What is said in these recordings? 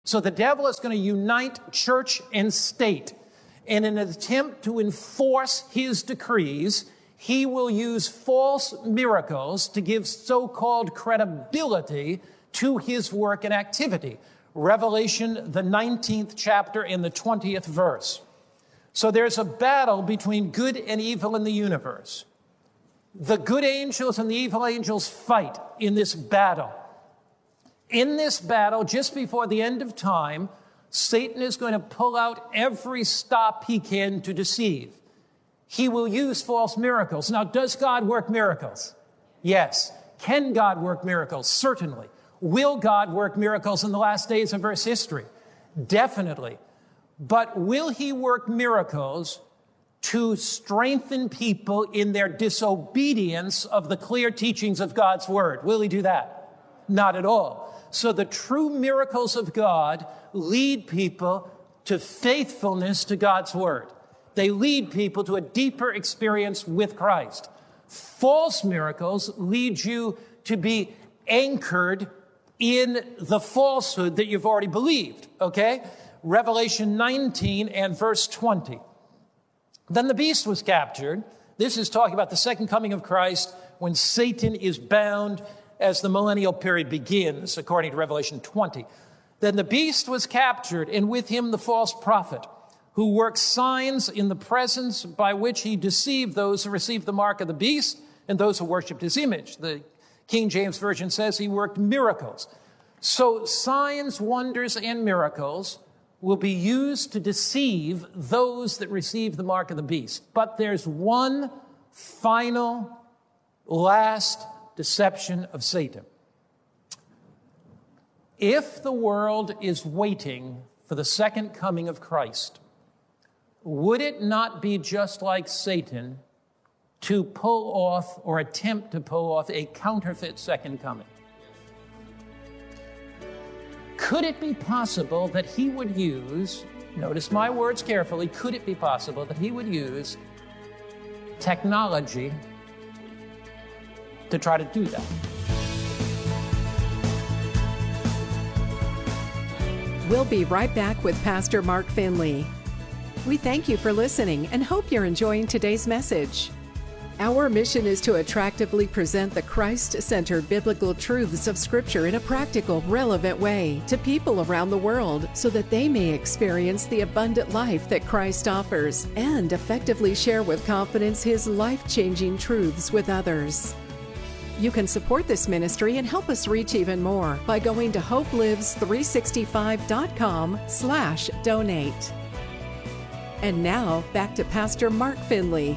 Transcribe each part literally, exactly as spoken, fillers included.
So the devil is going to unite church and state. In an attempt to enforce his decrees, he will use false miracles to give so-called credibility to his work and activity. Revelation, the nineteenth chapter in the twentieth verse. So there's a battle between good and evil in the universe. The good angels and the evil angels fight in this battle. In this battle, just before the end of time, Satan is going to pull out every stop he can to deceive. He will use false miracles. Now, does God work miracles? Yes. Can God work miracles? Certainly. Will God work miracles in the last days of Earth's history? Definitely. But will he work miracles to strengthen people in their disobedience of the clear teachings of God's word? Will he do that? Not at all. So the true miracles of God lead people to faithfulness to God's word. They lead people to a deeper experience with Christ. False miracles lead you to be anchored in the falsehood that you've already believed, okay? Revelation nineteen and verse twenty. Then the beast was captured. This is talking about the second coming of Christ when Satan is bound as the millennial period begins, according to Revelation twenty. Then the beast was captured, and with him the false prophet, who worked signs in the presence by which he deceived those who received the mark of the beast and those who worshiped his image. The King James Version says he worked miracles. So signs, wonders, and miracles will be used to deceive those that receive the mark of the beast. But there's one final, last deception of Satan. If the world is waiting for the second coming of Christ, would it not be just like Satan to pull off or attempt to pull off a counterfeit second coming? Could it be possible that he would use, notice my words carefully, could it be possible that he would use technology to try to do that? We'll be right back with Pastor Mark Finley. We thank you for listening and hope you're enjoying today's message. Our mission is to attractively present the Christ-centered biblical truths of Scripture in a practical, relevant way to people around the world so that they may experience the abundant life that Christ offers and effectively share with confidence His life-changing truths with others. You can support this ministry and help us reach even more by going to hopelives three sixty-five dot com slash donate. And now, back to Pastor Mark Finley.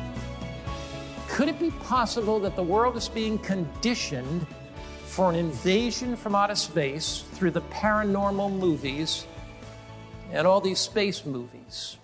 Could it be possible that the world is being conditioned for an invasion from outer space through the paranormal movies and all these space movies?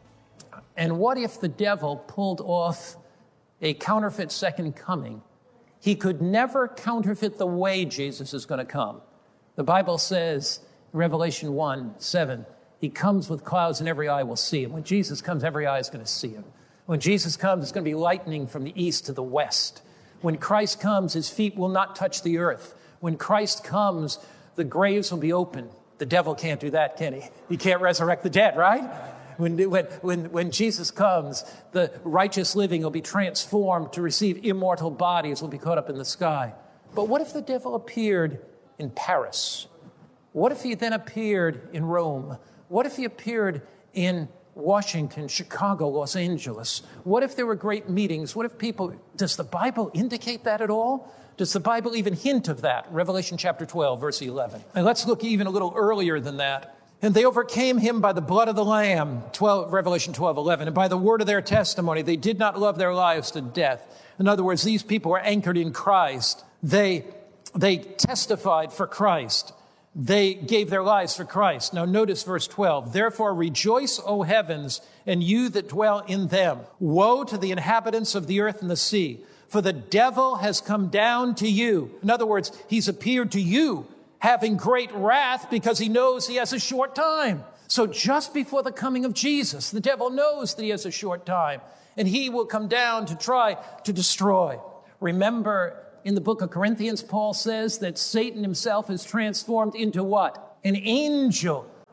And what if the devil pulled off a counterfeit second coming? He could never counterfeit the way Jesus is going to come. The Bible says, Revelation one, seven, he comes with clouds and every eye will see him. When Jesus comes, every eye is going to see him. When Jesus comes, it's going to be lightning from the east to the west. When Christ comes, his feet will not touch the earth. When Christ comes, the graves will be open. The devil can't do that, can he? He can't resurrect the dead, right? When, when, when, when Jesus comes, the righteous living will be transformed to receive immortal bodies, will be caught up in the sky. But what if the devil appeared in Paris? What if he then appeared in Rome? What if he appeared in Washington, Chicago, Los Angeles? What if there were great meetings? What if people, does the Bible indicate that at all? Does the Bible even hint of that? Revelation chapter twelve, verse eleven. And let's look even a little earlier than that. And they overcame him by the blood of the Lamb, twelve, Revelation twelve, eleven, and by the word of their testimony. They did not love their lives to death. In other words, these people were anchored in Christ. They, they testified for Christ. They gave their lives for Christ. Now notice verse twelve. Therefore rejoice, O heavens, and you that dwell in them. Woe to the inhabitants of the earth and the sea, for the devil has come down to you. In other words, he's appeared to you, having great wrath because he knows he has a short time. So just before the coming of Jesus, the devil knows that he has a short time, and he will come down to try to destroy. Remember, in the book of Corinthians, Paul says that Satan himself is transformed into what? An angel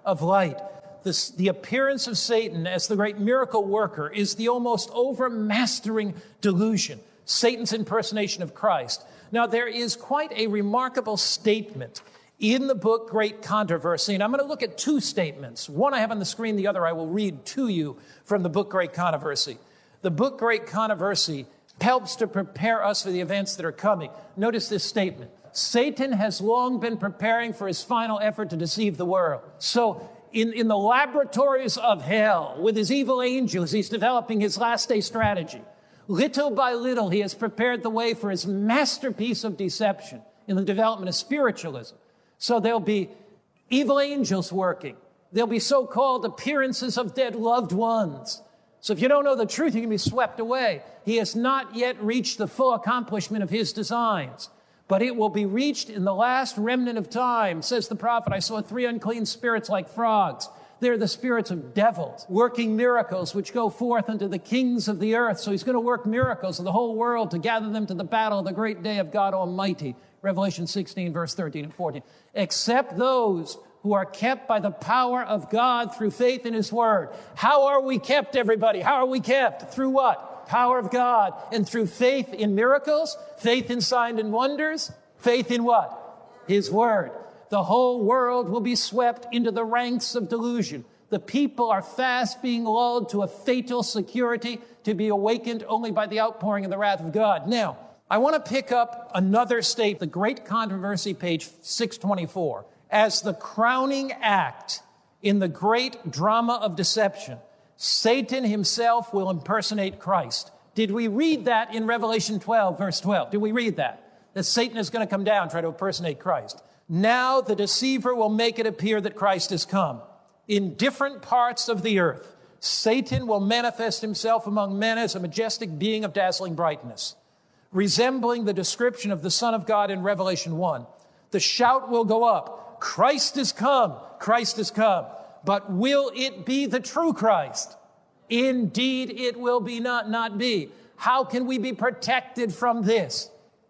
of light. This, the appearance of Satan as the great miracle worker is the almost overmastering delusion, Satan's impersonation of Christ. Now, there is quite a remarkable statement in the book Great Controversy, and I'm going to look at two statements. One I have on the screen, the other I will read to you from the book Great Controversy. The book Great Controversy helps to prepare us for the events that are coming. Notice this statement. Satan has long been preparing for his final effort to deceive the world. So in, in the laboratories of hell, with his evil angels, he's developing his last day strategy. Little by little, he has prepared the way for his masterpiece of deception in the development of spiritualism. So there'll be evil angels working. There'll be so-called appearances of dead loved ones. So if you don't know the truth, you can be swept away. He has not yet reached the full accomplishment of his designs, but it will be reached in the last remnant of time. Says the prophet, I saw three unclean spirits like frogs. They're the spirits of devils, working miracles which go forth unto the kings of the earth. So he's going to work miracles of the whole world to gather them to the battle of the great day of God Almighty. Revelation sixteen, verse thirteen and fourteen. Except those who are kept by the power of God through faith in his word. How are we kept, everybody? How are we kept? Through what? Power of God. And through faith in miracles, faith in signs and wonders, faith in what? His word. The whole world will be swept into the ranks of delusion. The people are fast being lulled to a fatal security to be awakened only by the outpouring of the wrath of God. Now, I want to pick up another statement, the Great Controversy, page six twenty-four. As the crowning act in the great drama of deception, Satan himself will impersonate Christ. Did we read that in Revelation twelve, verse twelve? Did we read that? That Satan is going to come down and try to impersonate Christ. Now the deceiver will make it appear that Christ has come. In different parts of the earth, Satan will manifest himself among men as a majestic being of dazzling brightness, resembling the description of the Son of God in Revelation one. The shout will go up, Christ is come, Christ is come. But will it be the true Christ? Indeed, it will be not, not be. How can we be protected from this?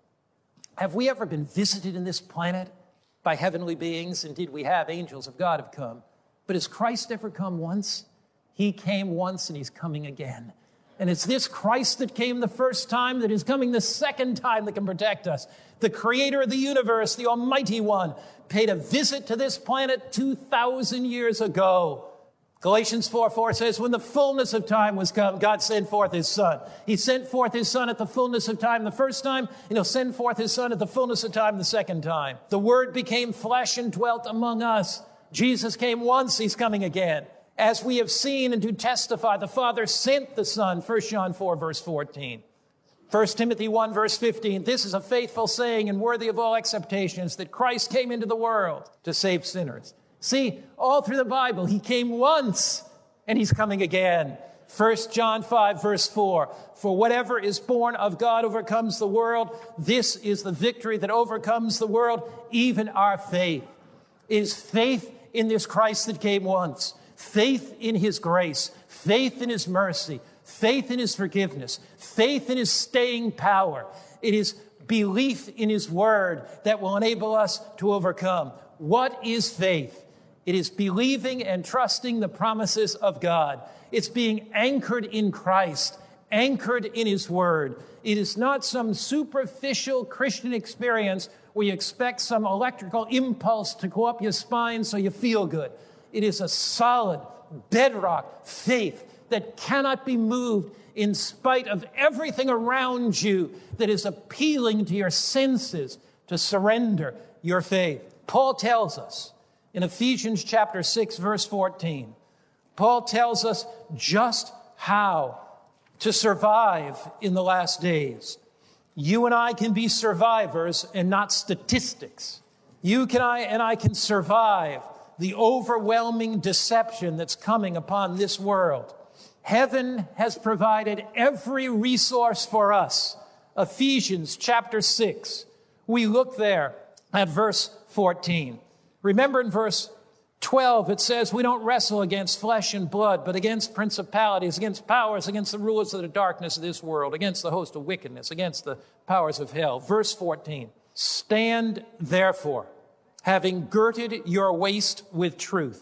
Have we ever been visited in this planet by heavenly beings? Indeed, we have. Angels of God have come. But has Christ ever come once? He came once and he's coming again. And it's this Christ that came the first time that is coming the second time that can protect us. The creator of the universe, the Almighty One, paid a visit to this planet two thousand years ago. Galatians four four says, when the fullness of time was come, God sent forth his Son. He sent forth his Son at the fullness of time the first time, and he'll send forth his Son at the fullness of time the second time. The Word became flesh and dwelt among us. Jesus came once, he's coming again. As we have seen and do testify, the Father sent the Son, First John four, verse fourteen. First Timothy one, verse fifteen, this is a faithful saying and worthy of all acceptations, that Christ came into the world to save sinners. See, all through the Bible, he came once and he's coming again. First John five, verse four, for whatever is born of God overcomes the world. This is the victory that overcomes the world, even our faith. It is faith in this Christ that came once. Faith in his grace, faith in his mercy, faith in his forgiveness, faith in his staying power. It is belief in his word that will enable us to overcome. What is faith? It is believing and trusting the promises of God. It's being anchored in Christ, anchored in his word. It is not some superficial Christian experience where you expect some electrical impulse to go up your spine so you feel good. It is a solid bedrock faith that cannot be moved in spite of everything around you that is appealing to your senses to surrender your faith. Paul tells us in Ephesians chapter six, verse fourteen, Paul tells us just how to survive in the last days. You and I can be survivors and not statistics. You can I and I can survive the overwhelming deception that's coming upon this world. Heaven has provided every resource for us. Ephesians chapter six. We look there at verse fourteen. Remember in verse twelve, it says we don't wrestle against flesh and blood, but against principalities, against powers, against the rulers of the darkness of this world, against the host of wickedness, against the powers of hell. Verse fourteen, stand therefore, having girded your waist with truth,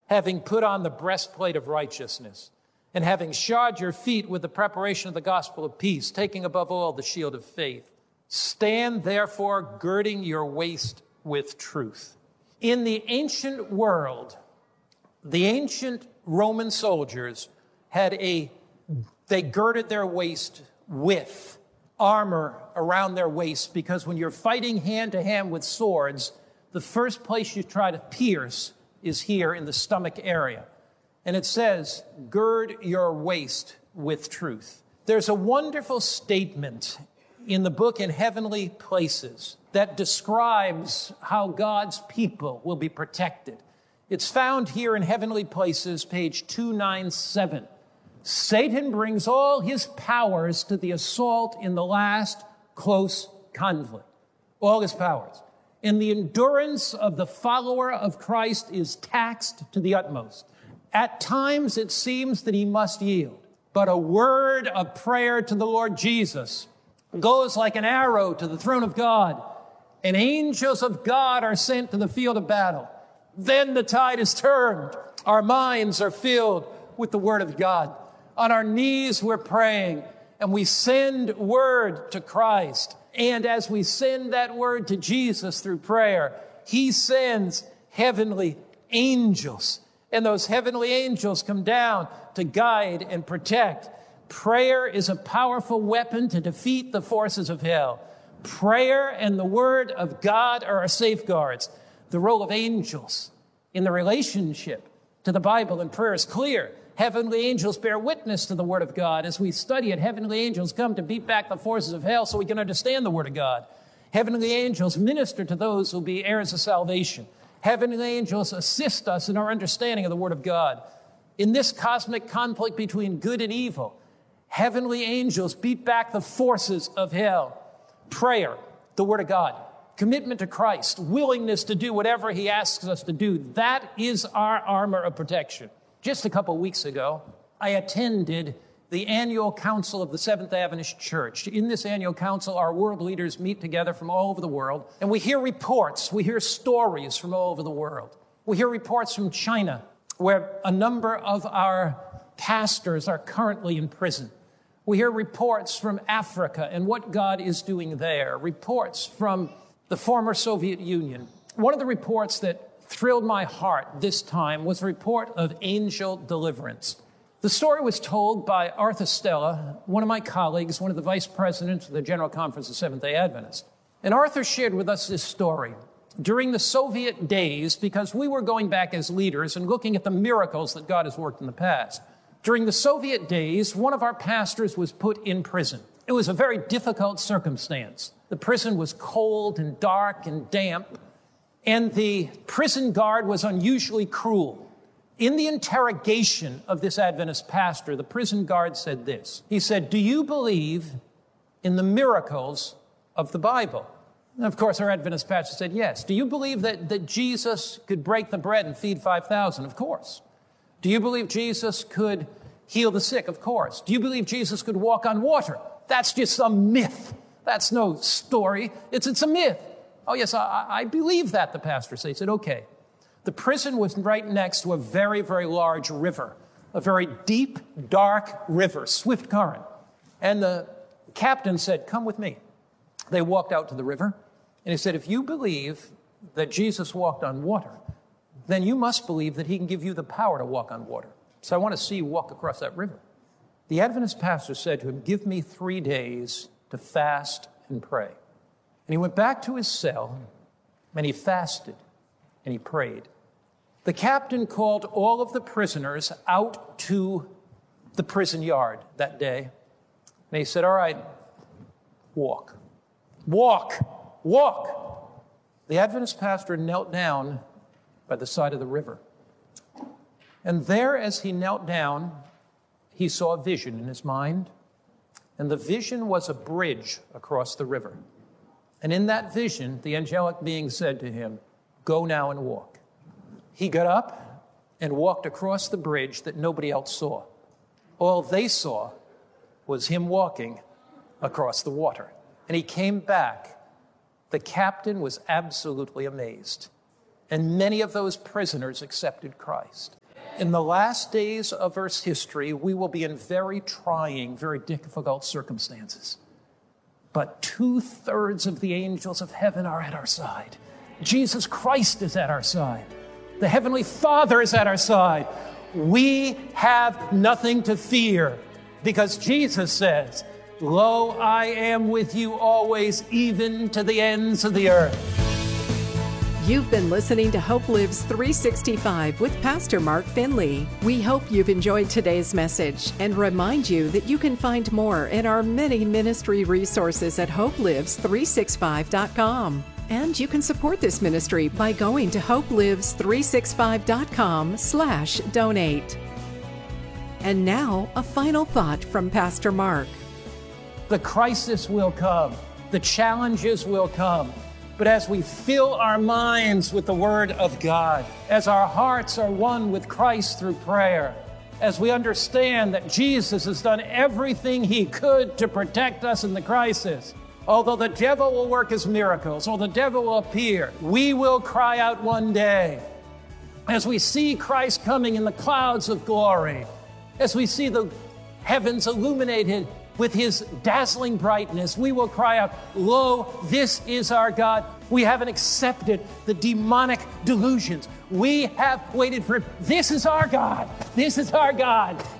having put on the breastplate of righteousness, and having shod your feet with the preparation of the gospel of peace, taking above all the shield of faith. Stand therefore girding your waist with truth. In the ancient world, the ancient Roman soldiers had a, they girded their waist with armor around their waist, because when you're fighting hand to hand with swords, the first place you try to pierce is here in the stomach area. And it says, gird your waist with truth. There's a wonderful statement in the book In Heavenly Places that describes how God's people will be protected. It's found here in Heavenly Places, page two ninety-seven. Satan brings all his powers to the assault in the last close conflict. All his powers. And the endurance of the follower of Christ is taxed to the utmost. At times it seems that he must yield, but a word of prayer to the Lord Jesus goes like an arrow to the throne of God, and angels of God are sent to the field of battle. Then the tide is turned. Our minds are filled with the word of God. On our knees we're praying, and we send word to Christ. And as we send that word to Jesus through prayer, he sends heavenly angels. And those heavenly angels come down to guide and protect. Prayer is a powerful weapon to defeat the forces of hell. Prayer and the word of God are our safeguards. The role of angels in the relationship to the Bible and prayer is clear. Heavenly angels bear witness to the word of God. As we study it, heavenly angels come to beat back the forces of hell so we can understand the word of God. Heavenly angels minister to those who will be heirs of salvation. Heavenly angels assist us in our understanding of the word of God. In this cosmic conflict between good and evil, heavenly angels beat back the forces of hell. Prayer, the word of God, commitment to Christ, willingness to do whatever he asks us to do. That is our armor of protection. Just a couple weeks ago, I attended the annual council of the Seventh Adventist Church. In this annual council, our world leaders meet together from all over the world, and we hear reports, we hear stories from all over the world. We hear reports from China, where a number of our pastors are currently in prison. We hear reports from Africa and what God is doing there, reports from the former Soviet Union. One of the reports that thrilled my heart this time was a report of angel deliverance. The story was told by Arthur Stella, one of my colleagues, one of the vice presidents of the General Conference of Seventh-day Adventists. And Arthur shared with us this story. During the Soviet days, because we were going back as leaders and looking at the miracles that God has worked in the past. During the Soviet days, one of our pastors was put in prison. It was a very difficult circumstance. The prison was cold and dark and damp, and the prison guard was unusually cruel. In the interrogation of this Adventist pastor, the prison guard said this. He said, "Do you believe in the miracles of the Bible?" And of course, our Adventist pastor said, yes. "Do you believe that, that Jesus could break the bread and feed five thousand? Of course. Do you believe Jesus could heal the sick? Of course. Do you believe Jesus could walk on water? That's just a myth. That's no story. It's, it's a myth." "Oh, yes, I, I believe that," the pastor said. He said, "Okay." The prison was right next to a very, very large river, a very deep, dark river, swift current. And the captain said, "Come with me." They walked out to the river, and he said, "If you believe that Jesus walked on water, then you must believe that he can give you the power to walk on water. So I want to see you walk across that river." The Adventist pastor said to him, "Give me three days to fast and pray." And he went back to his cell, and he fasted, and he prayed. The captain called all of the prisoners out to the prison yard that day. And he said, "All right, walk, walk, walk." The Adventist pastor knelt down by the side of the river. And there, as he knelt down, he saw a vision in his mind. And the vision was a bridge across the river. And in that vision, the angelic being said to him, "Go now and walk." He got up and walked across the bridge that nobody else saw. All they saw was him walking across the water. And he came back. The captain was absolutely amazed. And many of those prisoners accepted Christ. In the last days of Earth's history, we will be in very trying, very difficult circumstances. But two-thirds of the angels of heaven are at our side. Jesus Christ is at our side. The Heavenly Father is at our side. We have nothing to fear because Jesus says, "Lo, I am with you always, even to the ends of the earth." You've been listening to Hope Lives three sixty-five with Pastor Mark Finley. We hope you've enjoyed today's message and remind you that you can find more in our many ministry resources at hope lives three sixty-five dot com. And you can support this ministry by going to hope lives three sixty-five dot com slash donate. And now, a final thought from Pastor Mark. The crisis will come. The challenges will come. But as we fill our minds with the Word of God, as our hearts are one with Christ through prayer, as we understand that Jesus has done everything He could to protect us in the crisis, although the devil will work his miracles, or the devil will appear, we will cry out one day. As we see Christ coming in the clouds of glory, as we see the heavens illuminated with His dazzling brightness, we will cry out, "Lo, this is our God." We haven't accepted the demonic delusions. We have waited for Him. This is our God. This is our God.